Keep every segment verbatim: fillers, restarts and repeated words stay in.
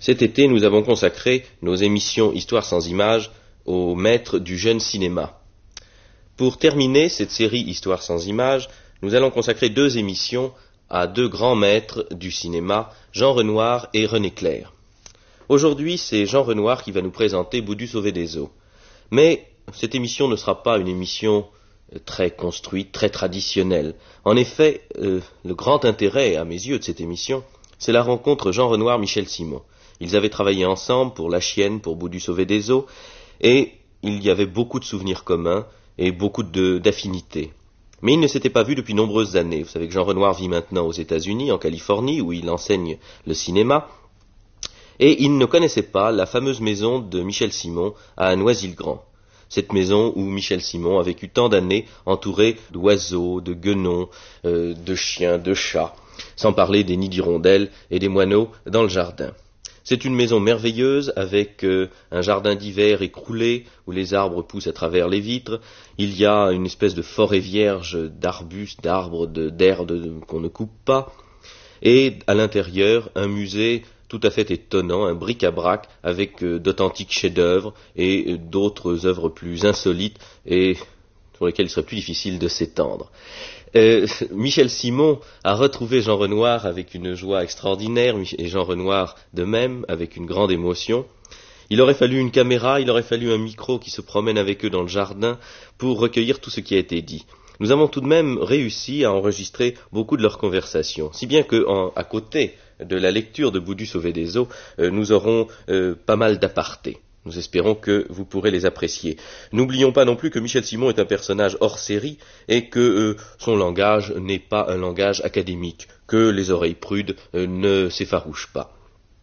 Cet été, nous avons consacré nos émissions Histoire sans images aux maîtres du jeune cinéma. Pour terminer cette série Histoire sans images, nous allons consacrer deux émissions à deux grands maîtres du cinéma, Jean Renoir et René Clair. Aujourd'hui, c'est Jean Renoir qui va nous présenter Boudu sauvé des eaux. Mais cette émission ne sera pas une émission très construite, très traditionnelle. En effet, euh, le grand intérêt, à mes yeux, de cette émission, c'est la rencontre Jean Renoir-Michel Simon. Ils avaient travaillé ensemble pour La Chienne, pour Boudu sauvé des eaux, et il y avait beaucoup de souvenirs communs et beaucoup de, d'affinités. Mais ils ne s'étaient pas vus depuis nombreuses années. Vous savez que Jean Renoir vit maintenant aux États-Unis, en Californie, où il enseigne le cinéma, et il ne connaissait pas la fameuse maison de Michel Simon à Noisy-le-Grand. Cette maison où Michel Simon a vécu tant d'années, entouré d'oiseaux, de guenons, euh, de chiens, de chats, sans parler des nids d'hirondelles et des moineaux dans le jardin. C'est une maison merveilleuse avec euh, un jardin d'hiver écroulé où les arbres poussent à travers les vitres. Il y a une espèce de forêt vierge d'arbustes, d'arbres, de, d'herbe de, qu'on ne coupe pas. Et à l'intérieur, un musée tout à fait étonnant, un bric-à-brac avec euh, d'authentiques chefs-d'œuvre et euh, d'autres œuvres plus insolites et sur lesquelles il serait plus difficile de s'étendre. Euh, Michel Simon a retrouvé Jean Renoir avec une joie extraordinaire, et Jean Renoir de même, avec une grande émotion. Il aurait fallu une caméra, il aurait fallu un micro qui se promène avec eux dans le jardin pour recueillir tout ce qui a été dit. Nous avons tout de même réussi à enregistrer beaucoup de leurs conversations, si bien que, en, à côté de la lecture de Boudu sauvé des eaux, euh, nous aurons euh, pas mal d'apartés. Nous espérons que vous pourrez les apprécier. N'oublions pas non plus que Michel Simon est un personnage hors série et que euh, son langage n'est pas un langage académique, que les oreilles prudes euh, ne s'effarouchent pas.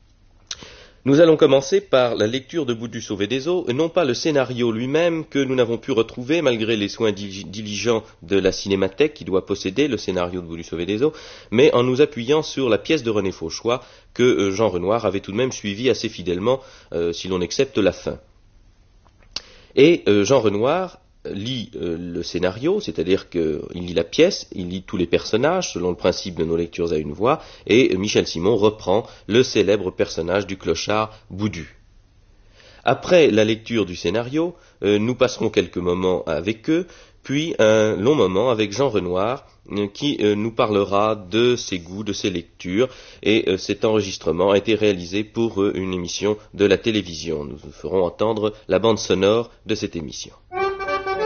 Nous allons commencer par la lecture de Boudu sauvé des eaux, non pas le scénario lui-même que nous n'avons pu retrouver malgré les soins diligents de la Cinémathèque qui doit posséder le scénario de Boudu sauvé des eaux, mais en nous appuyant sur la pièce de René Fauchois que Jean Renoir avait tout de même suivi assez fidèlement euh, si l'on accepte la fin. Et euh, Jean Renoir lit euh, le scénario, c'est-à-dire qu'il lit la pièce, il lit tous les personnages selon le principe de nos lectures à une voix, et euh, Michel Simon reprend le célèbre personnage du clochard Boudu. Après la lecture du scénario, euh, nous passerons quelques moments avec eux, puis un long moment avec Jean Renoir euh, qui euh, nous parlera de ses goûts, de ses lectures, et euh, cet enregistrement a été réalisé pour euh, une émission de la télévision. Nous ferons entendre la bande sonore de cette émission.